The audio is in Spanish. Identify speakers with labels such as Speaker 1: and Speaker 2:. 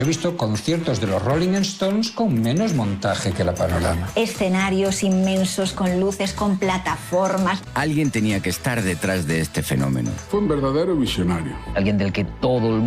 Speaker 1: He visto conciertos de los Rolling Stones con menos montaje que la Panorama.
Speaker 2: Escenarios inmensos con luces, con plataformas.
Speaker 3: Alguien tenía que estar detrás de este fenómeno.
Speaker 4: Fue un verdadero visionario.
Speaker 5: Alguien del que todo el